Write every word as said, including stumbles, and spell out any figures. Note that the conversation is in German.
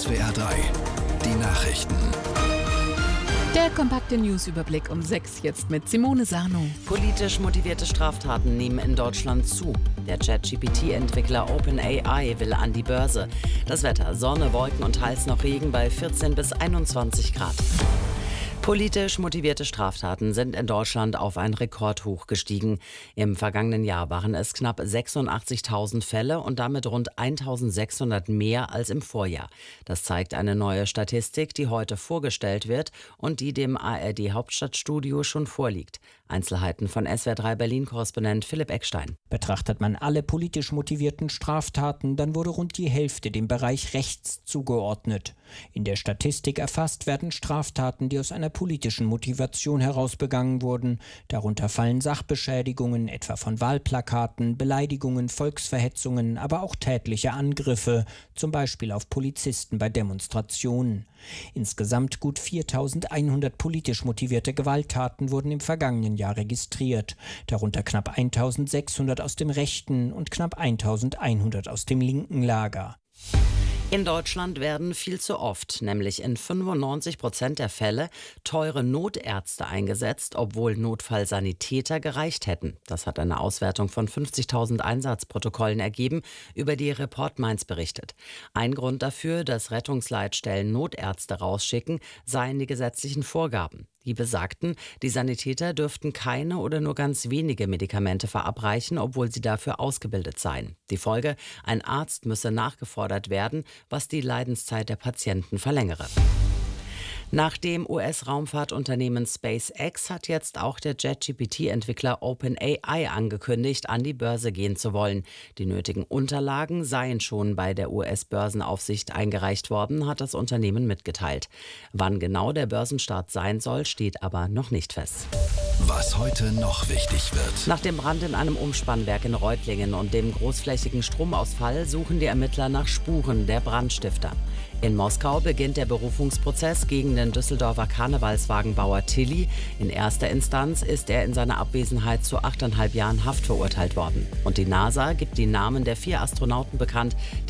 S W R drei, die Nachrichten. Der kompakte Newsüberblick um sechs jetzt mit Simone Sarno. Politisch motivierte Straftaten nehmen in Deutschland zu. Der Chat-G P T-Entwickler OpenAI will an die Börse. Das Wetter: Sonne, Wolken und teils noch Regen bei vierzehn bis einundzwanzig Grad. Politisch motivierte Straftaten sind in Deutschland auf ein Rekordhoch gestiegen. Im vergangenen Jahr waren es knapp sechsundachtzigtausend Fälle und damit rund eintausendsechshundert mehr als im Vorjahr. Das zeigt eine neue Statistik, die heute vorgestellt wird und die dem A R D-Hauptstadtstudio schon vorliegt. Einzelheiten von S W R drei Berlin-Korrespondent Philipp Eckstein. Betrachtet man alle politisch motivierten Straftaten, dann wurde rund die Hälfte dem Bereich rechts zugeordnet. In der Statistik erfasst werden Straftaten, die aus einer politischen Motivation heraus begangen wurden. Darunter fallen Sachbeschädigungen, etwa von Wahlplakaten, Beleidigungen, Volksverhetzungen, aber auch tätliche Angriffe, zum Beispiel auf Polizisten bei Demonstrationen. Insgesamt gut viertausendeinhundert politisch motivierte Gewalttaten wurden im vergangenen Jahr registriert. Darunter knapp eintausendsechshundert aus dem rechten und knapp eintausendeinhundert aus dem linken Lager. In Deutschland werden viel zu oft, nämlich in fünfundneunzig Prozent der Fälle, teure Notärzte eingesetzt, obwohl Notfallsanitäter gereicht hätten. Das hat eine Auswertung von fünfzigtausend Einsatzprotokollen ergeben, über die Report Mainz berichtet. Ein Grund dafür, dass Rettungsleitstellen Notärzte rausschicken, seien die gesetzlichen Vorgaben. Die besagten, die Sanitäter dürften keine oder nur ganz wenige Medikamente verabreichen, obwohl sie dafür ausgebildet seien. Die Folge: ein Arzt müsse nachgefordert werden, was die Leidenszeit der Patienten verlängere. Nach dem U S-Raumfahrtunternehmen SpaceX hat jetzt auch der Chat-G P T-Entwickler OpenAI angekündigt, an die Börse gehen zu wollen. Die nötigen Unterlagen seien schon bei der U S-Börsenaufsicht eingereicht worden, hat das Unternehmen mitgeteilt. Wann genau der Börsenstart sein soll, steht aber noch nicht fest. Was heute noch wichtig wird. Nach dem Brand in einem Umspannwerk in Reutlingen und dem großflächigen Stromausfall suchen die Ermittler nach Spuren der Brandstifter. In Moskau beginnt der Berufungsprozess gegen den Düsseldorfer Karnevalswagenbauer Tilly. In erster Instanz ist er in seiner Abwesenheit zu achteinhalb Jahren Haft verurteilt worden. Und die NASA gibt die Namen der vier Astronauten bekannt,